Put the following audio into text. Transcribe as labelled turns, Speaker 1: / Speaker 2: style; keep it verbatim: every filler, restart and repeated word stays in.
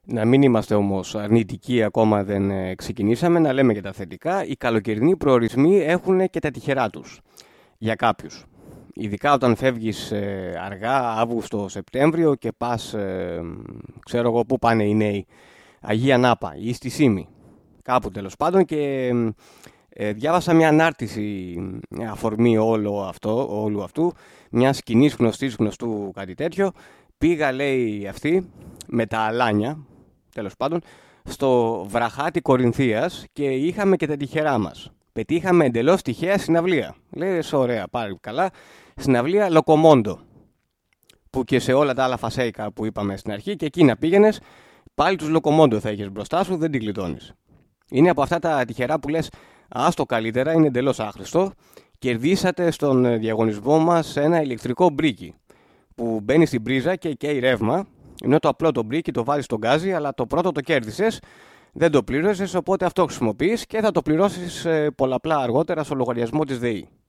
Speaker 1: Να μην είμαστε όμως αρνητικοί, ακόμα δεν ε, ξεκινήσαμε, να λέμε και τα θετικά. Οι καλοκαιρινοί προορισμοί έχουν και τα τυχερά τους για κάποιους. Ειδικά όταν φεύγεις ε, αργά, Αύγουστο, Σεπτέμβριο και πας, ε, ξέρω εγώ πού πάνε οι νέοι, Αγία Νάπα ή στη Σύμη, κάπου τέλος πάντων, και ε, διάβασα μια ανάρτηση, μια αφορμή όλο αυτό, όλου αυτού, μια κοινής γνωστής γνωστού κάτι τέτοιο. Πήγα, λέει αυτή, με τα αλάνια, τέλος πάντων, στο βραχάτι Κορινθίας και είχαμε και τα τυχερά μας. Πετύχαμε εντελώς τυχαία συναυλία. Λέει, ωραία, πάρει καλά. Συναυλία Λοκομόντο. Που και σε όλα τα άλλα φασέικα που είπαμε στην αρχή, και εκεί να πήγαινες, πάλι τους Λοκομόντο θα έχεις μπροστά σου, δεν την γλιτώνεις. Είναι από αυτά τα τυχερά που λες, άστο καλύτερα, είναι εντελώς άχρηστο. Κερδίσατε στον διαγωνισμό μας ένα ηλεκτρικό μπρίκι που μπαίνει στην πρίζα και καίει ρεύμα. Ενώ το απλό το μπρίκι το βάζεις στον γκάζι, αλλά το πρώτο το κέρδισες, δεν το πλήρωσες, οπότε αυτό χρησιμοποιείς και θα το πληρώσεις πολλαπλά αργότερα στο λογαριασμό της ΔΕΗ.